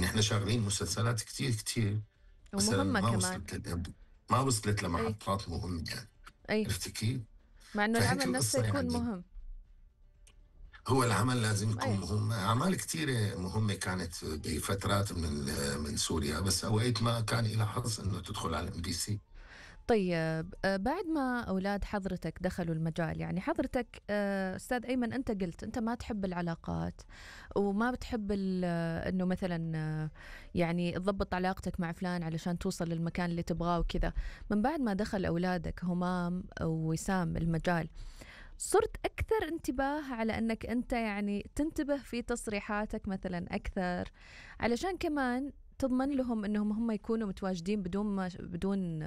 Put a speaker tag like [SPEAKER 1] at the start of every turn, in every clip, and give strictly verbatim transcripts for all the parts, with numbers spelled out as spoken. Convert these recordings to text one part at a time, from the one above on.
[SPEAKER 1] إحنا شاغلين مسلسلات كتير كتير، مثلًا
[SPEAKER 2] ومهمة
[SPEAKER 1] ما
[SPEAKER 2] كمان.
[SPEAKER 1] وصلت للإب ما وصلت
[SPEAKER 2] أي،
[SPEAKER 1] لمحطات مهمة يعني،
[SPEAKER 2] أي،
[SPEAKER 1] عرفتِ كيف؟
[SPEAKER 2] مع إنه
[SPEAKER 1] فهيك
[SPEAKER 2] العمل نفسه
[SPEAKER 1] القصة
[SPEAKER 2] يكون
[SPEAKER 1] يعني.
[SPEAKER 2] مهم.
[SPEAKER 1] هو العمل لازم يكون
[SPEAKER 2] أي.
[SPEAKER 1] مهم، أعمال كتيرة مهمة كانت بفترات من ال من سوريا، بس أوقات ما كان إلها حظ إنه تدخل على إم بي سي.
[SPEAKER 2] طيب آه، بعد ما أولاد حضرتك دخلوا المجال، يعني حضرتك آه، أستاذ أيمن، أنت قلت أنت ما تحب العلاقات وما بتحب ال- آه، إنه مثلا آه، يعني تضبط علاقتك مع فلان علشان توصل للمكان اللي تبغاه وكذا. من بعد ما دخل أولادك همام ووسام المجال، صرت أكثر انتباه على أنك أنت يعني تنتبه في تصريحاتك مثلا أكثر، علشان كمان تضمن لهم أنهم هم يكونوا متواجدين بدون ما بدون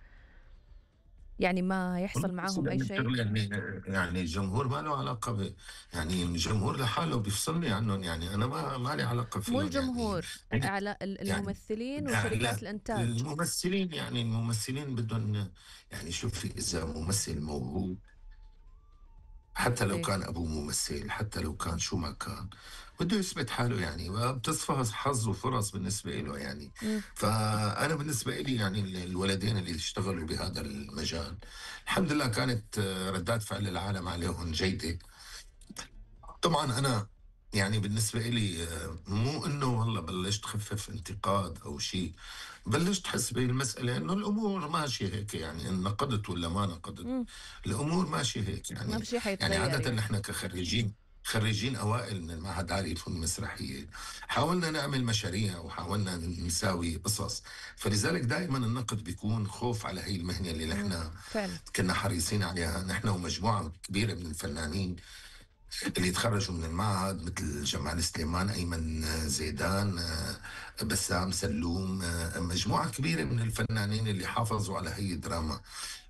[SPEAKER 2] يعني ما يحصل
[SPEAKER 1] بس
[SPEAKER 2] معاهم أي
[SPEAKER 1] لأن
[SPEAKER 2] شيء.
[SPEAKER 1] الشغل يعني يعني الجمهور ما له علاقة ب يعني الجمهور لحاله بيفصلني عنهم، يعني أنا ما ما لي علاقة
[SPEAKER 2] مو
[SPEAKER 1] فيهم يعني.
[SPEAKER 2] الجمهور،
[SPEAKER 1] يعني
[SPEAKER 2] على ال-
[SPEAKER 1] يعني
[SPEAKER 2] الممثلين
[SPEAKER 1] آه،
[SPEAKER 2] وشركات
[SPEAKER 1] لا،
[SPEAKER 2] الإنتاج.
[SPEAKER 1] الممثلين يعني الممثلين بدهم يعني شوفي إذا ممثل موهوب، حتى لو
[SPEAKER 2] إيه.
[SPEAKER 1] كان أبوه ممثل، حتى لو كان شو ما كان، بده يثبت حاله يعني، وبتصفى حظ وفرص بالنسبة له يعني.
[SPEAKER 2] مم.
[SPEAKER 1] فأنا بالنسبة لي يعني ال- الولدين اللي اشتغلوا بهذا المجال الحمد لله كانت آه، ردات فعل العالم عليهم جيدة. طبعا أنا يعني بالنسبة لي آه، مو إنه والله بلشت خفف انتقاد أو شيء، بلشت حس بالمسألة إنه الأمور ماشية هيك، يعني إن نقدت ولا ما نقدت
[SPEAKER 2] مم.
[SPEAKER 1] الأمور ماشية هيك
[SPEAKER 2] ما في
[SPEAKER 1] يعني.
[SPEAKER 2] شيء
[SPEAKER 1] يعني
[SPEAKER 2] حيتغير
[SPEAKER 1] عادة
[SPEAKER 2] يعني.
[SPEAKER 1] نحن كخريجين خريجين أوائل من المعهد العالي للفنون المسرحية حاولنا نعمل مشاريع وحاولنا نساوي قصص، فلذلك دائما النقد بيكون خوف على هي المهنة اللي
[SPEAKER 2] مم.
[SPEAKER 1] نحن
[SPEAKER 2] فعلا.
[SPEAKER 1] كنا حريصين عليها، نحن ومجموعة كبيرة من الفنانين اللي تخرجوا من المعهد، مثل جمال سليمان، أيمن زيدان، آه، بسام سلوم، آه، مجموعة كبيرة من الفنانين اللي حافظوا على هي الدراما.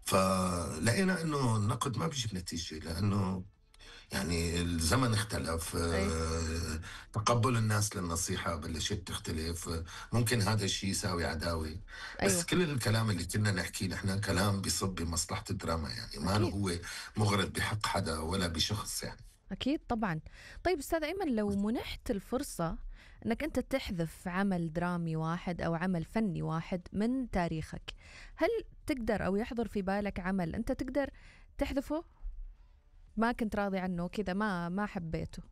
[SPEAKER 1] فلقينا انه النقد ما بيجيب نتيجة، لانه يعني الزمن اختلف،
[SPEAKER 2] أي.
[SPEAKER 1] آه، تقبل الناس للنصيحة بلشت تختلف، آه، ممكن هذا الشيء يساوي عداوة. بس
[SPEAKER 2] أيوة.
[SPEAKER 1] كل الكلام اللي كنا نحكيه نحن كلام بيصب بمصلحة الدراما، يعني ما له
[SPEAKER 2] أكيد.
[SPEAKER 1] هو مغرض بحق حدا ولا بشخص يعني.
[SPEAKER 2] أكيد طبعا. طيب أستاذ أيمن، لو منحت الفرصة أنك أنت تحذف عمل درامي واحد أو عمل فني واحد من تاريخك، هل تقدر أو يحضر في بالك عمل أنت تقدر تحذفه؟ ما كنت راضي عنه كذا، ما ما حبيته.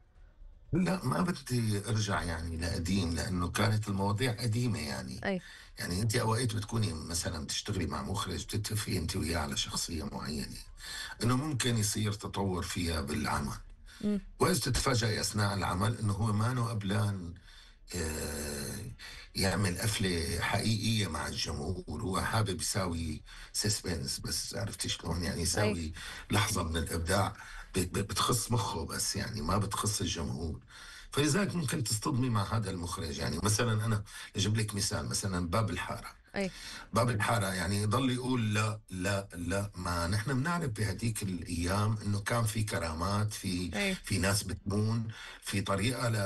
[SPEAKER 1] لا، ما بدي ارجع يعني لقديم، لانه كانت المواضيع قديمه يعني.
[SPEAKER 2] أي.
[SPEAKER 1] يعني انت اوقات بتكوني مثلا بتشتغلي مع مخرج، بتتفقي انت وياه على شخصيه معينه انه ممكن يصير تطور فيها بالعمل،
[SPEAKER 2] مم.
[SPEAKER 1] وإذا تتفاجئي أثناء العمل إنه هو ما قبلان آه، يعمل قفلة حقيقية مع الجمهور، هو حابب يساوي سسبنس بس، عرفتي شلون يعني،
[SPEAKER 2] أي.
[SPEAKER 1] يساوي لحظة من الإبداع ب- ب- بتخص مخه بس، يعني ما بتخص الجمهور. فلذلك ممكن تصطدمي مع هذا المخرج. يعني مثلا أنا أجيب لك مثال، مثلا باب الحارة.
[SPEAKER 2] أي.
[SPEAKER 1] باب الحارة يعني يضل يقول لا لا لا، ما نحن بنعرف بهديك الأيام إنه كان في كرامات، في
[SPEAKER 2] أي.
[SPEAKER 1] في ناس بتمون، في طريقة ل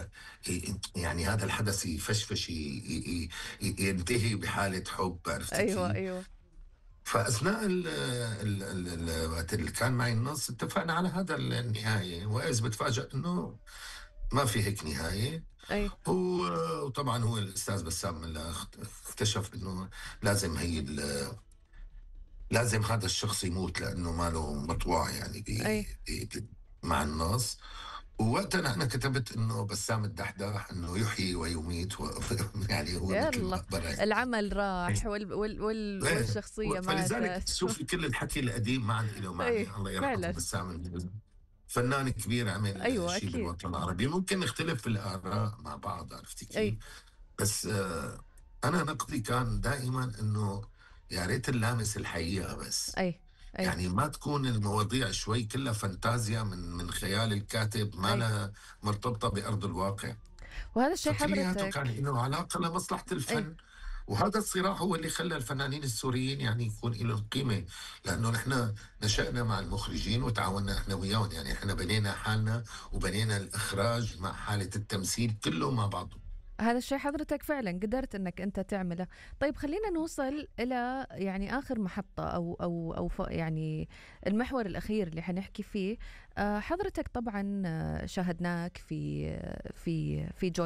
[SPEAKER 1] يعني هذا الحدث يفشفش ي- ي- ي- ينتهي بحالة حب، عرفتي
[SPEAKER 2] أيوة،
[SPEAKER 1] كيف؟
[SPEAKER 2] أيوة.
[SPEAKER 1] فأثناء ال ال ال ال وقت اللي كان معي النص اتفقنا على هذا النهاية، وإذ بتفاجأ إنه ما في هيك نهاية.
[SPEAKER 2] أي.
[SPEAKER 1] هو- وطبعا هو الأستاذ بسام اللي اخت- اكتشف إنه لازم هي ال- لازم هذا الشخص يموت لأنه ما له مطوع يعني
[SPEAKER 2] أي.
[SPEAKER 1] بي بي مع النص. ووقتها أنا كتبت إنه بسام الدحداح إنه يحيي ويميت و يعني هو مثل
[SPEAKER 2] يلا،
[SPEAKER 1] المقبرة يعني.
[SPEAKER 2] العمل راح وال وال وال
[SPEAKER 1] إيه.
[SPEAKER 2] والشخصية
[SPEAKER 1] فلذلك
[SPEAKER 2] ماتت.
[SPEAKER 1] شوفي كل الحكي القديم ما عاد له
[SPEAKER 2] أي.
[SPEAKER 1] معنى. الله يرحمه
[SPEAKER 2] فعلا.
[SPEAKER 1] بسام المجد. فنان كبير عمل
[SPEAKER 2] أيوة
[SPEAKER 1] شيء
[SPEAKER 2] أكيد.
[SPEAKER 1] بالوطن العربي، ممكن نختلف في الآراء مع بعض، عرفتي
[SPEAKER 2] أي.
[SPEAKER 1] كيف؟ بس آه أنا نقدي كان دائما إنه يا ريت نلامس الحقيقة بس،
[SPEAKER 2] أي. أي.
[SPEAKER 1] يعني ما تكون المواضيع شوي كلها فانتازيا من من خيال الكاتب، ما
[SPEAKER 2] أي.
[SPEAKER 1] لها مرتبطة بأرض الواقع.
[SPEAKER 2] وهذا الشيء
[SPEAKER 1] فكلياته كان
[SPEAKER 2] حضرتك.
[SPEAKER 1] له علاقة لمصلحة
[SPEAKER 2] أي.
[SPEAKER 1] الفن. وهذا الصراع هو اللي خلى الفنانين السوريين يعني يكون لهم قيمة، لأنه نحن نشأنا مع المخرجين وتعاوننا احنا وياهم، يعني احنا بنينا حالنا وبنينا الإخراج مع حالة التمثيل كله مع بعضه.
[SPEAKER 2] هذا الشيء حضرتك فعلا قدرت انك انت تعمله. طيب خلينا نوصل الى يعني اخر محطة او او او ف- يعني المحور الاخير اللي حنحكي فيه. آه، حضرتك طبعا آه، شاهدناك في في في